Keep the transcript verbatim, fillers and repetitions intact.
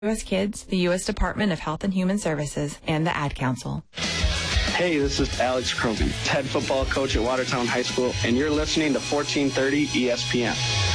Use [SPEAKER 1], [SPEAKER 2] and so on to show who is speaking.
[SPEAKER 1] U S Kids, the U S Department of Health and Human Services, and the Ad Council.
[SPEAKER 2] Hey, this is Alex Krogan, head football coach at Watertown High School, and you're listening to fourteen thirty E S P N.